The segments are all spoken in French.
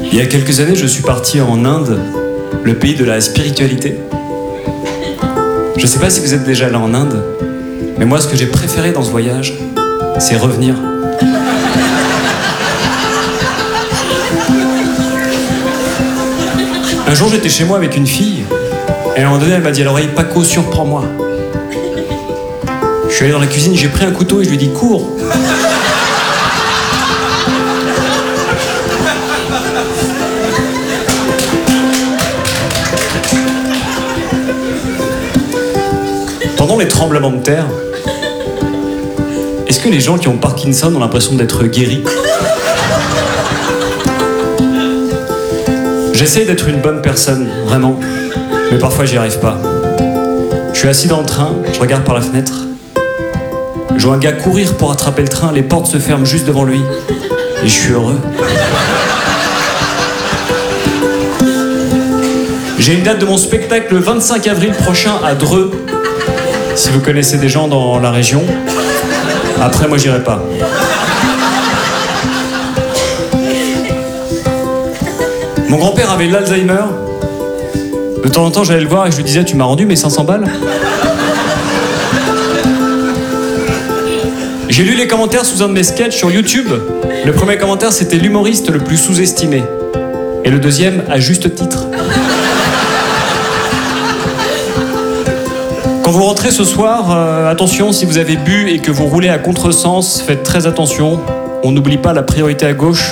Il y a quelques années, je suis parti en Inde, le pays de la spiritualité. Je sais pas si vous êtes déjà allé en Inde, mais moi, ce que j'ai préféré dans ce voyage, c'est revenir. Un jour, j'étais chez moi avec une fille, et à un moment donné, elle m'a dit à l'oreille, Paco, surprends-moi. Je suis allé dans la cuisine, j'ai pris un couteau et je lui ai dit, cours. Pendant les tremblements de terre, est-ce que les gens qui ont Parkinson ont l'impression d'être guéris? J'essaie d'être une bonne personne, vraiment, mais parfois j'y arrive pas. Je suis assis dans le train, je regarde par la fenêtre. Je vois un gars courir pour attraper le train, les portes se ferment juste devant lui. Et je suis heureux. J'ai une date de mon spectacle le 25 avril prochain à Dreux. Si vous connaissez des gens dans la région. Après, moi, j'irai pas. Mon grand-père avait l'Alzheimer. De temps en temps, j'allais le voir et je lui disais, tu m'as rendu mes 500 balles? J'ai lu les commentaires sous un de mes sketchs sur YouTube. Le premier commentaire, c'était l'humoriste le plus sous-estimé. Et le deuxième, à juste titre. Quand vous rentrez ce soir, attention, si vous avez bu et que vous roulez à contresens, faites très attention. On n'oublie pas la priorité à gauche.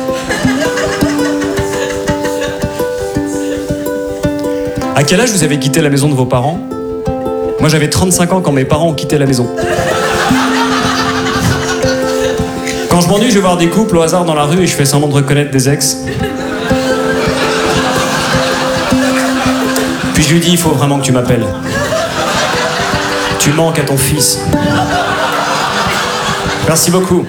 À quel âge vous avez quitté la maison de vos parents? Moi, j'avais 35 ans quand mes parents ont quitté la maison. Quand je m'ennuie, je vais voir des couples au hasard dans la rue et je fais semblant de reconnaître des ex. Puis je lui dis, il faut vraiment que tu m'appelles. Tu manques à ton fils. Merci beaucoup.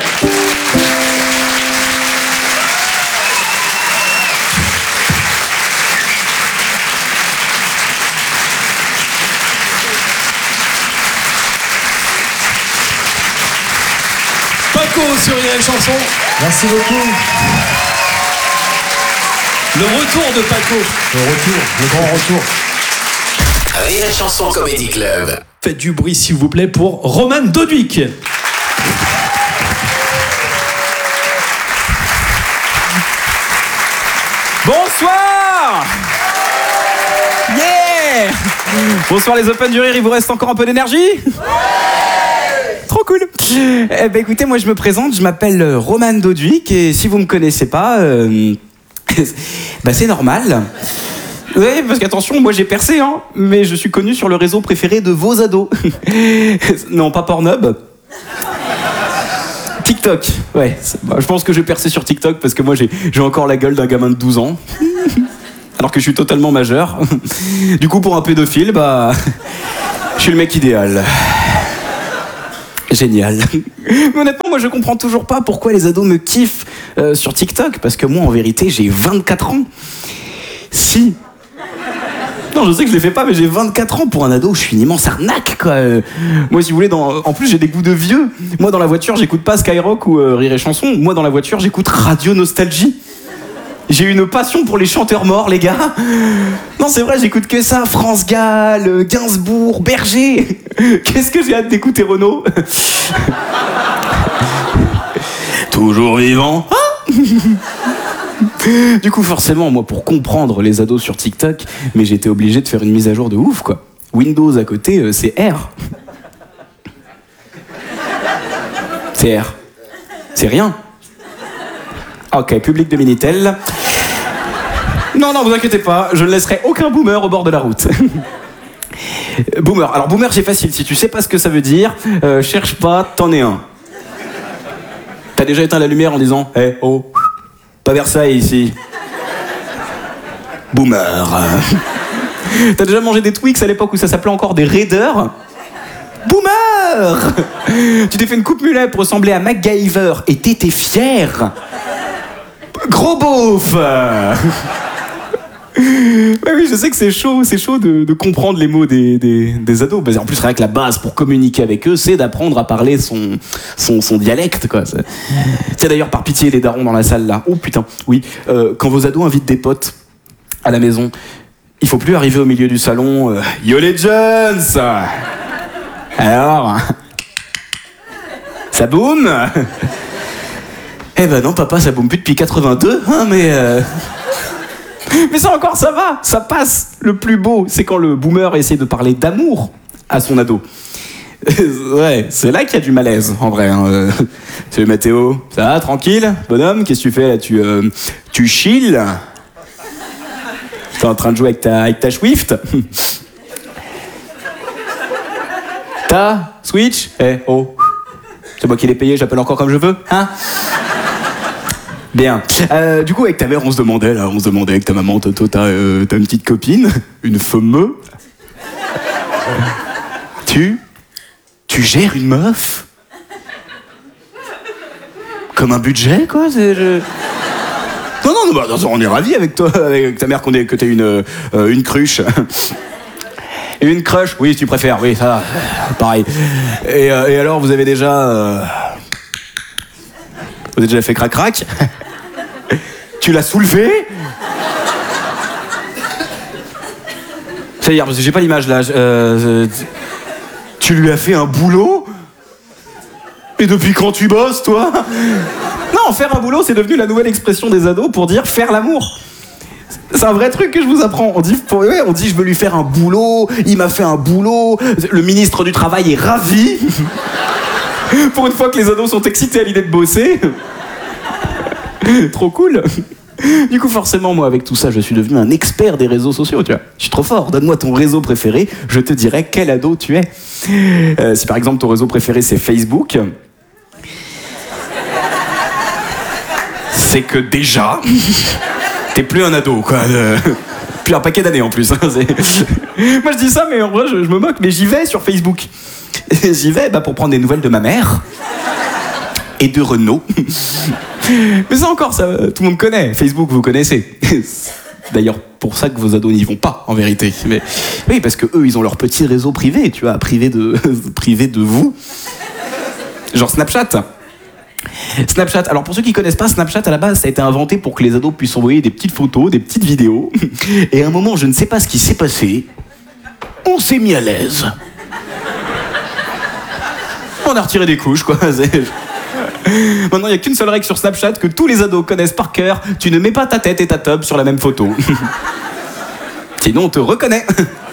Paco sur Rire Chanson. Merci beaucoup. Le retour de Paco. Le grand retour. Rire et Chanson Comedy Club. Faites du bruit s'il vous plaît pour Roman Doduic. Bonsoir. Yeah. Bonsoir les Open du Rire, il vous reste encore un peu d'énergie? Trop cool. Eh ben écoutez, moi je me présente, je m'appelle Roman Doduic et si vous me connaissez pas, bah c'est normal. Oui, parce qu'attention, moi j'ai percé, hein, mais je suis connu sur le réseau préféré de vos ados. Non, pas Pornhub. TikTok, ouais. Bah, je pense que j'ai percé sur TikTok parce que moi j'ai encore la gueule d'un gamin de 12 ans. Alors que je suis totalement majeur. Du coup, pour un pédophile, bah... je suis le mec idéal. Génial. Mais honnêtement, moi je comprends toujours pas pourquoi les ados me kiffent sur TikTok. Parce que moi, en vérité, j'ai 24 ans. Si... Non, je sais que je les fais pas, mais j'ai 24 ans. Pour un ado, je suis une immense arnaque, quoi. Moi, si vous voulez, en plus, j'ai des goûts de vieux. Moi, dans la voiture, j'écoute pas Skyrock ou Rire et Chanson. Moi, dans la voiture, j'écoute Radio Nostalgie. J'ai une passion pour les chanteurs morts, les gars. Non, c'est vrai, j'écoute que ça. France Gall, Gainsbourg, Berger. Qu'est-ce que j'ai hâte d'écouter Renaud. Toujours vivant. Du coup, forcément, moi, pour comprendre les ados sur TikTok, mais j'étais obligé de faire une mise à jour de ouf, quoi. Windows à côté, c'est R. C'est R. C'est rien. Ok, public de Minitel. Non, vous inquiétez pas, je ne laisserai aucun boomer au bord de la route. Boomer. Alors, boomer, c'est facile. Si tu sais pas ce que ça veut dire, cherche pas, t'en es un. T'as déjà éteint la lumière en disant « Eh, oh !» Pas Versailles ici. Boomer. T'as déjà mangé des Twix à l'époque où ça s'appelait encore des Raiders? Boomer. Tu t'es fait une coupe mulet pour ressembler à MacGyver et t'étais fier. Gros beauf. Bah oui, je sais que c'est chaud de comprendre les mots des ados. En plus, rien que la base pour communiquer avec eux, c'est d'apprendre à parler son dialecte, quoi. Tiens, d'ailleurs, par pitié, les darons dans la salle là. Oh putain, oui. Quand vos ados invitent des potes à la maison, il faut plus arriver au milieu du salon. Yo les jeunes. Alors, ça boum. Eh ben non, papa, ça boum plus depuis 82, hein, mais ça encore, ça va, ça passe. Le plus beau, c'est quand le boomer essaie de parler d'amour à son ado. Ouais, c'est là qu'il y a du malaise, en vrai. Hein. Salut Mathéo, ça va, tranquille? Bonhomme, qu'est-ce que tu fais là? Tu chill? T'es en train de jouer avec ta Swift? Ta Switch? Oh. C'est moi qui l'ai payé, j'appelle encore comme je veux, hein? Bien. Du coup, avec ta mère, on se demandait avec ta maman, toi, t'as une petite copine, une fameuse. Tu gères une meuf? Comme un budget, quoi? Non, on est ravis avec toi, avec ta mère, que t'aies une cruche. Une crush, oui, si tu préfères, oui, ça, pareil. Et alors, vous avez déjà fait crac-crac? Tu l'as soulevé? C'est-à-dire, parce que j'ai pas l'image là. Tu lui as fait un boulot? Et depuis quand tu bosses, toi? Non, faire un boulot, c'est devenu la nouvelle expression des ados pour dire faire l'amour. C'est un vrai truc que je vous apprends. On dit je veux lui faire un boulot, il m'a fait un boulot, le ministre du Travail est ravi. Pour une fois que les ados sont excités à l'idée de bosser. Trop cool. Du coup, forcément, moi, avec tout ça, je suis devenu un expert des réseaux sociaux, tu vois. Je suis trop fort. Donne-moi ton réseau préféré, je te dirai quel ado tu es. Si par exemple, ton réseau préféré, c'est Facebook, c'est que déjà, t'es plus un ado, quoi. Plus un paquet d'années, en plus. Hein, moi, je dis ça, mais en vrai, je me moque, mais j'y vais sur Facebook. J'y vais pour prendre des nouvelles de ma mère et de Renaud. Mais ça encore, ça, tout le monde connaît. Facebook, vous connaissez. D'ailleurs, pour ça que vos ados n'y vont pas, en vérité. Mais, oui, parce que eux, ils ont leur petit réseau privé, tu vois, privé de vous. Genre Snapchat. Snapchat. Alors, pour ceux qui connaissent pas, Snapchat, à la base, ça a été inventé pour que les ados puissent envoyer des petites photos, des petites vidéos. Et à un moment, je ne sais pas ce qui s'est passé. On s'est mis à l'aise. On a retiré des couches, quoi. Maintenant, il n'y a qu'une seule règle sur Snapchat que tous les ados connaissent par cœur. Tu ne mets pas ta tête et ta tub sur la même photo. Sinon, on te reconnaît.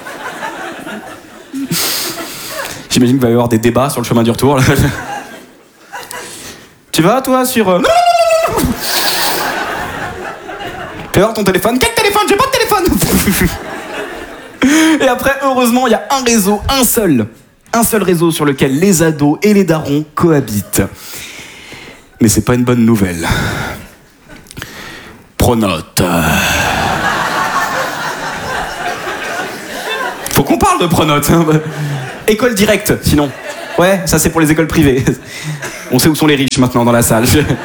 J'imagine qu'il va y avoir des débats sur le chemin du retour. Là. Tu vas, toi, sur... Tu vas voir ton téléphone? Quel téléphone? J'ai pas de téléphone. Et après, heureusement, il y a un réseau, un seul réseau sur lequel les ados et les darons cohabitent. Mais c'est pas une bonne nouvelle. Pronote. Faut qu'on parle de Pronote. Hein. École directe, sinon. Ouais, ça c'est pour les écoles privées. On sait où sont les riches maintenant dans la salle.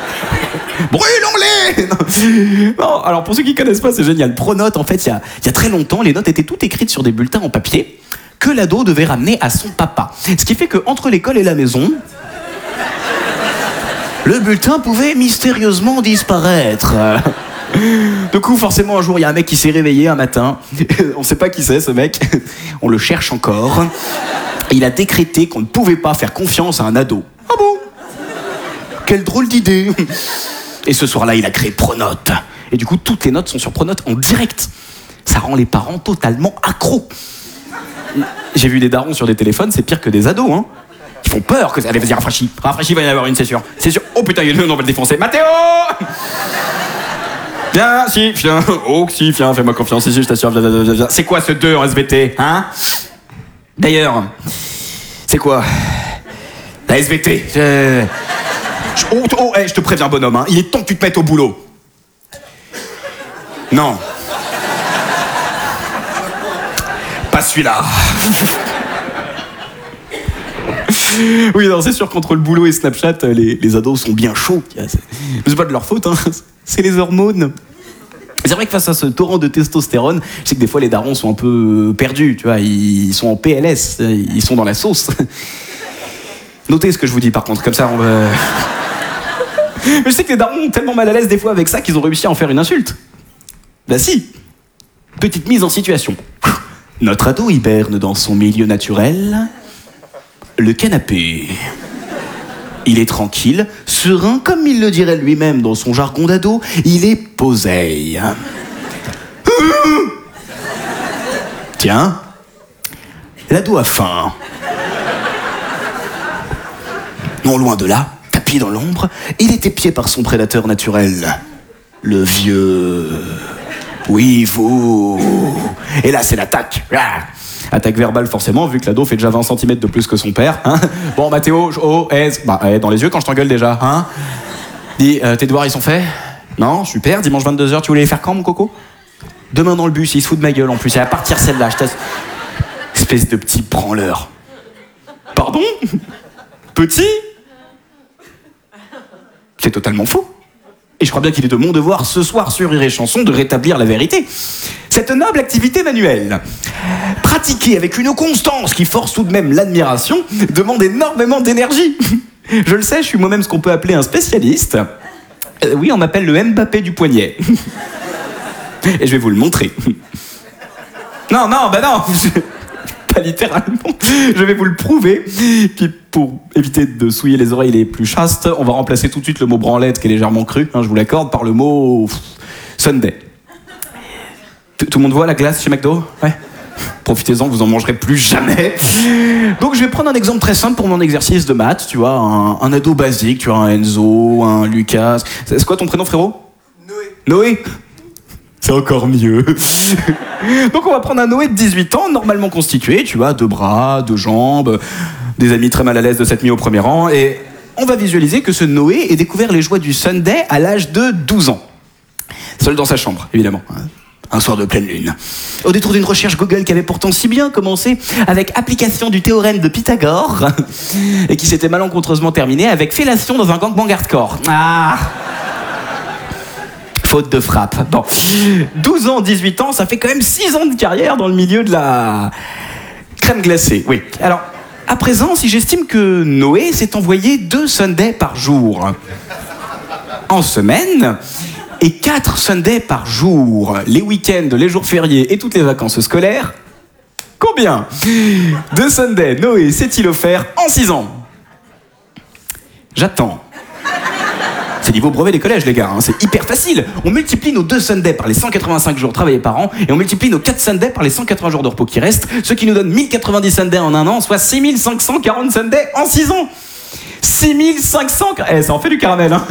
Brûlons-les! Non, alors pour ceux qui connaissent pas, c'est génial. Pronote, en fait, il y a très longtemps, les notes étaient toutes écrites sur des bulletins en papier que l'ado devait ramener à son papa. Ce qui fait qu'entre l'école et la maison, le bulletin pouvait mystérieusement disparaître. Du coup, forcément, un jour, il y a un mec qui s'est réveillé un matin. On sait pas qui c'est, ce mec. On le cherche encore. Et il a décrété qu'on ne pouvait pas faire confiance à un ado. Ah bon? Quelle drôle d'idée. Et ce soir-là, il a créé Pronote. Et du coup, toutes les notes sont sur Pronote en direct. Ça rend les parents totalement accros. J'ai vu des darons sur des téléphones, c'est pire que des ados, hein. Ils font peur que... Allez, vas-y, rafraîchis, il va y en avoir une, c'est sûr. C'est sûr. Oh putain, on va le défoncer. Mathéo! Viens, si, viens. Oh, si, viens, fais-moi confiance, ici, je t'assure, viens. C'est quoi ce 2 en SVT, hein? D'ailleurs, c'est quoi? La SVT. Je te préviens, bonhomme, hein. Il est temps que tu te mettes au boulot. Non. Pas celui-là. Oui, non, c'est sûr qu'entre le boulot et Snapchat, les ados sont bien chauds. C'est pas de leur faute, hein. C'est les hormones. C'est vrai que face à ce torrent de testostérone, je sais que des fois les darons sont un peu perdus, tu vois, ils sont en PLS, ils sont dans la sauce. Notez ce que je vous dis par contre, comme ça on va... Mais je sais que les darons ont tellement mal à l'aise des fois avec ça qu'ils ont réussi à en faire une insulte. Bah si. Petite mise en situation. Notre ado hiberne dans son milieu naturel, le canapé. Il est tranquille, serein, comme il le dirait lui-même dans son jargon d'ado, il est poseille. Tiens, l'ado a faim. Non loin de là, tapis dans l'ombre, il est épié par son prédateur naturel, le vieux... Oui, vous... Et là, c'est l'attaque. Attaque verbale forcément, vu que l'ado fait déjà 20 cm de plus que son père. Hein. Bon, Mathéo, dans les yeux quand je t'engueule déjà. Hein. Dis, tes devoirs, ils sont faits? Non, super, dimanche 22h, tu voulais les faire quand, mon coco? Demain dans le bus, il se fout de ma gueule en plus, et à partir celle-là, je t'assure. Espèce de petit branleur. Pardon? Petit? C'est totalement faux. Et je crois bien qu'il est de mon devoir ce soir sur Rire et Chanson de rétablir la vérité. Cette noble activité manuelle, pratiquée avec une constance qui force tout de même l'admiration, demande énormément d'énergie. Je le sais, je suis moi-même ce qu'on peut appeler un spécialiste. Oui, on m'appelle le Mbappé du poignet. Et je vais vous le montrer. Non, pas littéralement. Je vais vous le prouver. Puis pour éviter de souiller les oreilles les plus chastes, on va remplacer tout de suite le mot branlette, qui est légèrement cru, hein, je vous l'accorde, par le mot Sunday. Tout le monde voit la glace chez McDo? Ouais. Profitez-en, vous en mangerez plus jamais. Donc je vais prendre un exemple très simple pour mon exercice de maths, tu vois, un ado basique, tu vois, un Enzo, un Lucas. C'est quoi ton prénom, frérot? Noé. C'est encore mieux. Donc on va prendre un Noé de 18 ans, normalement constitué, tu vois, 2 bras, 2 jambes, des amis très mal à l'aise de s'être mis au premier rang, et on va visualiser que ce Noé ait découvert les joies du Sunday à l'âge de 12 ans. Seul dans sa chambre, évidemment. Un soir de pleine lune. Au détour d'une recherche Google qui avait pourtant si bien commencé avec application du théorème de Pythagore, et qui s'était malencontreusement terminée avec fellation dans un gangbang hardcore. Ah! Faute de frappe. Bon, 12 ans, 18 ans, ça fait quand même 6 ans de carrière dans le milieu de la crème glacée. Oui. Alors, à présent, si j'estime que Noé s'est envoyé 2 Sundays par jour en semaine et 4 Sundays par jour, les week-ends, les jours fériés et toutes les vacances scolaires, combien de Sundays Noé s'est-il offert en 6 ans? J'attends. C'est niveau brevet des collèges, les gars, hein. C'est hyper facile. On multiplie nos 2 Sundays par les 185 jours travaillés par an, et on multiplie nos 4 Sundays par les 180 jours de repos qui restent, ce qui nous donne 1090 Sundays en un an, soit 6540 Sundays en 6 ans. 6500... ça en fait du caramel, hein.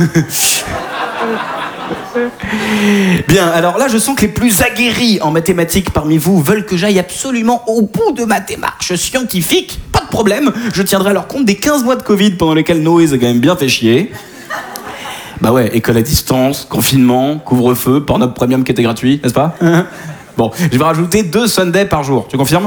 Bien, alors là, je sens que les plus aguerris en mathématiques parmi vous veulent que j'aille absolument au bout de ma démarche scientifique. Pas de problème, je tiendrai alors compte des 15 mois de Covid pendant lesquels Noé s'est quand même bien fait chier. Bah ouais, école à distance, confinement, couvre-feu, Pornhub Premium qui était gratuit, n'est-ce pas? Bon, je vais rajouter 2 Sundays par jour, tu confirmes?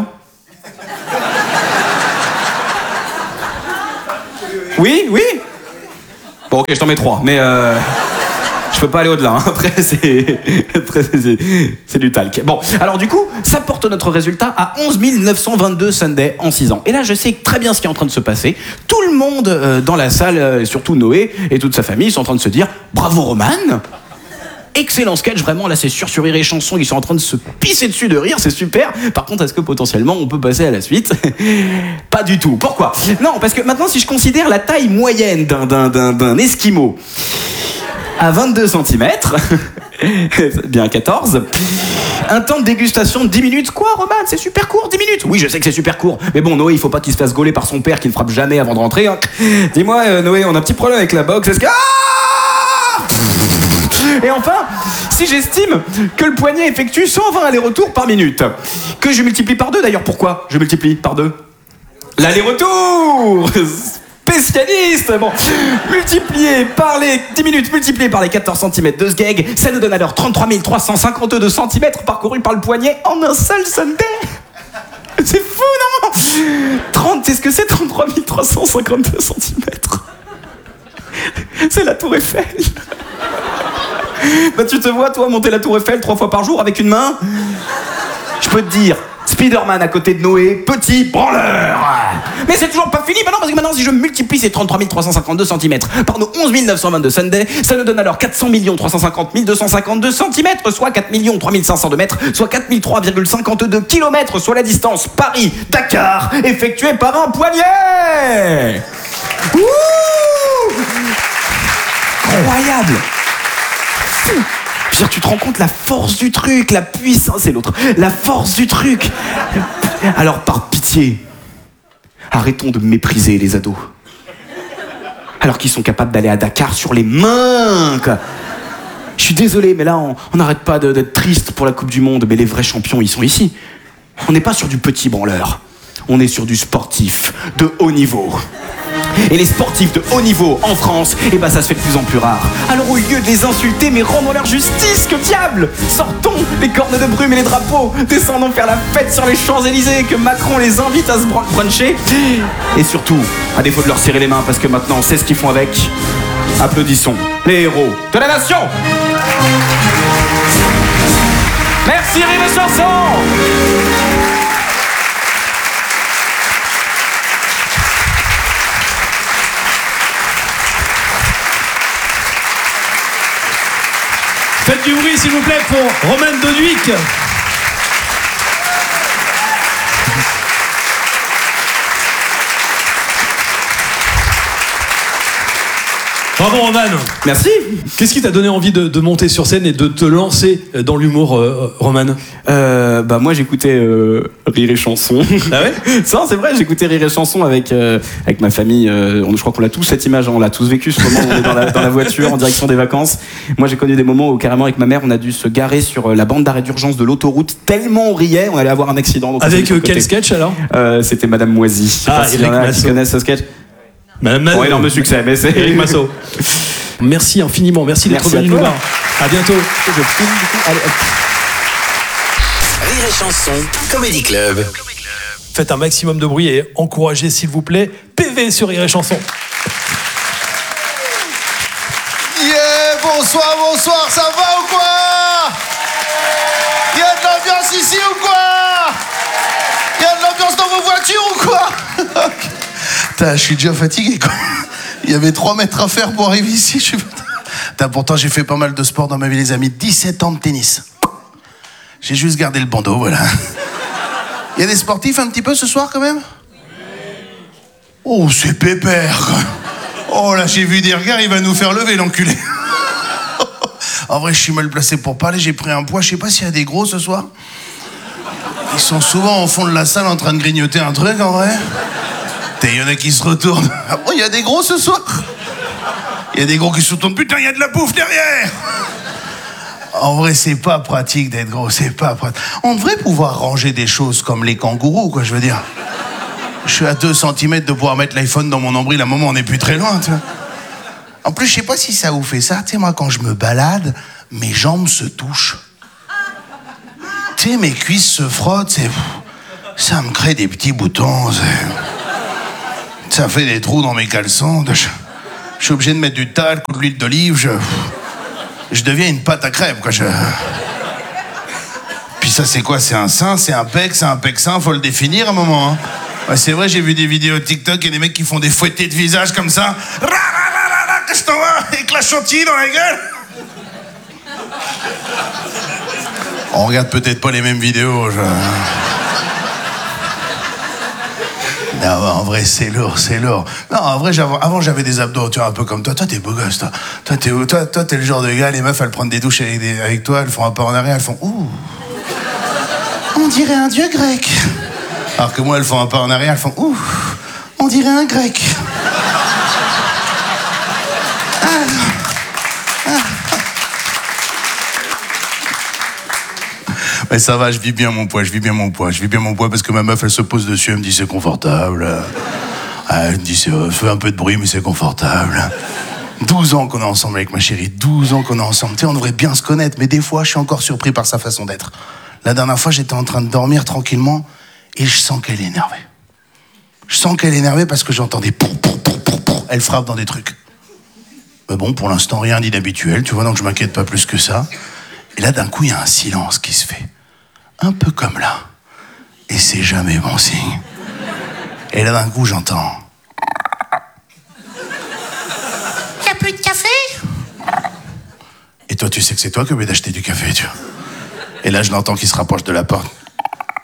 Oui? Bon, ok, je t'en mets 3, mais je peux pas aller au-delà, hein. Après, c'est du talc. Bon, alors du coup, ça porte notre résultat à 11 922 Sundays en 6 ans. Et là, je sais très bien ce qui est en train de se passer. Tout le monde dans la salle, et surtout Noé et toute sa famille, sont en train de se dire « Bravo Roman !» Excellent sketch, vraiment, là c'est sûr, sur Rire et Chanson, ils sont en train de se pisser dessus de rire, c'est super. Par contre, est-ce que potentiellement on peut passer à la suite? Pas du tout. Pourquoi? Non, parce que maintenant, si je considère la taille moyenne d'un esquimau à 22 cm, bien 14, un temps de dégustation de 10 minutes. Quoi, Roman? C'est super court, 10 minutes? Oui, je sais que c'est super court, mais bon, Noé, il faut pas qu'il se fasse gauler par son père qui ne frappe jamais avant de rentrer, hein. Dis-moi, Noé, on a un petit problème avec la boxe, est-ce que... Et enfin, si j'estime que le poignet effectue 120 allers-retours par minute, que je multiplie par 2, d'ailleurs, pourquoi je multiplie par 2? L'aller-retour! Spécialiste! Bon, multiplié par les 10 minutes, multiplié par les 14 cm de ce gag, ça nous donne alors 33 352 cm parcourus par le poignet en un seul Sunday! C'est fou, non? Est-ce que c'est 33 352 cm? C'est la tour Eiffel! Bah tu te vois, toi, monter la tour Eiffel 3 fois par jour avec une main? Je peux te dire, Spider-Man à côté de Noé, petit branleur. Mais c'est toujours pas fini, bah non, parce que maintenant si je multiplie ces 33 352 cm par nos 11 922 Sunday, ça nous donne alors 400 350 252 cm, soit 4 3500 de mètres, soit 4003,52 km, soit la distance Paris-Dakar effectuée par un poignet. Ouh, incroyable. Fou. Je veux dire, tu te rends compte la force du truc, la puissance, c'est l'autre, la force du truc. Alors par pitié, arrêtons de mépriser les ados. Alors qu'ils sont capables d'aller à Dakar sur les mains, quoi. Je suis désolé, mais là, on n'arrête pas d'être triste pour la Coupe du Monde, mais les vrais champions, ils sont ici. On n'est pas sur du petit branleur, on est sur du sportif de haut niveau. Et les sportifs de haut niveau en France, eh ben ça se fait de plus en plus rare. Alors au lieu de les insulter, mais rendons-leur justice, que diable! Sortons les cornes de brume et les drapeaux, descendons faire la fête sur les Champs-Élysées, que Macron les invite à se bruncher. Et surtout, à défaut de leur serrer les mains, parce que maintenant on sait ce qu'ils font avec, applaudissons les héros de la nation! Merci Rire et Chanson! Faites du bruit, s'il vous plaît, pour Romane Doduic. Bravo, Romane. Merci. Qu'est-ce qui t'a donné envie de monter sur scène et de te lancer dans l'humour, Romane? Bah moi j'écoutais Rire et Chanson. Ah ouais? Ça c'est vrai, j'écoutais Rire et Chanson avec ma famille. Je crois qu'on l'a tous cette image, on l'a tous vécu ce moment où on est dans la voiture en direction des vacances. Moi j'ai connu des moments où carrément avec ma mère on a dû se garer sur la bande d'arrêt d'urgence de l'autoroute tellement on riait, on allait avoir un accident. Donc avec quel sketch alors? C'était Madame Moisy. Ah, Eric Massot. Qui connaissent ce sketch? Madame Massot. Bon, énorme succès, mais c'est Eric Massot. Merci infiniment, merci d'être venu nous voir. À bientôt. Rire et Chanson Comedy Club. Faites un maximum de bruit et encouragez s'il vous plaît PV sur Rire et Chanson. Yeah, bonsoir, ça va ou quoi? Il y a de l'ambiance ici ou quoi? Il y a de l'ambiance dans vos voitures ou quoi? Putain, je suis déjà fatigué quoi. Il y avait 3 mètres à faire pour arriver ici. Pourtant, j'ai fait pas mal de sport dans ma vie, les amis. 17 ans de tennis. J'ai juste gardé le bandeau, voilà. Il y a des sportifs un petit peu ce soir, quand même? Oh, c'est pépère. Oh, là, j'ai vu des regards, il va nous faire lever, l'enculé. En vrai, je suis mal placé pour parler. J'ai pris un poids. Je sais pas s'il y a des gros ce soir. Ils sont souvent au fond de la salle en train de grignoter un truc, en vrai. Il y en a qui se retournent. Ah bon, il y a des gros ce soir? Il y a des gros qui se retournent. Putain, il y a de la bouffe derrière! En vrai, c'est pas pratique d'être gros, c'est pas pratique. On devrait pouvoir ranger des choses comme les kangourous, quoi, je veux dire. Je suis à 2 cm de pouvoir mettre l'iPhone dans mon nombril, à un moment, on n'est plus très loin, tu vois. En plus, je sais pas si ça vous fait ça. Tu sais, moi, quand je me balade, mes jambes se touchent. Tu sais, mes cuisses se frottent, ça me crée des petits boutons, ça fait des trous dans mes caleçons. Je suis obligé de mettre du talc ou de l'huile d'olive. Je deviens une pâte à crêpes, quoi. Puis ça, c'est quoi? C'est un sein, c'est un pec sein, faut le définir à un moment. Hein. Ouais, c'est vrai, j'ai vu des vidéos TikTok et des mecs qui font des fouettés de visage comme ça. Qu'est-ce que t'en vas? Avec la chantilly dans la gueule. On regarde peut-être pas les mêmes vidéos. Non, en vrai, c'est lourd. Non, en vrai, avant, j'avais des abdos, tu vois, un peu comme toi. Toi, t'es beau gosse, toi. Toi, t'es le genre de gars, les meufs, elles prennent des douches avec toi, elles font un pas en arrière, elles font « Ouh, on dirait un dieu grec ». Alors que moi, elles font un pas en arrière, elles font « Ouh, on dirait un grec ». Mais ça va, je vis bien mon poids parce que ma meuf, elle se pose dessus, elle me dit c'est confortable. Elle me dit fais un peu de bruit, mais c'est confortable. 12 ans qu'on est ensemble avec ma chérie, 12 ans qu'on est ensemble. Tu sais, on devrait bien se connaître, mais des fois, je suis encore surpris par sa façon d'être. La dernière fois, j'étais en train de dormir tranquillement et je sens qu'elle est énervée. Je sens qu'elle est énervée parce que j'entends des pou. Elle frappe dans des trucs. Mais bon, pour l'instant, rien d'inhabituel, tu vois, donc je m'inquiète pas plus que ça. Et là, d'un coup, il y a un silence qui se fait. Un peu comme là. Et c'est jamais bon signe. Et là, d'un coup, j'entends... Y a plus de café? Et toi, tu sais que c'est toi qui as oublié d'acheter du café, tu vois. Et là, je l'entends qui se rapproche de la porte.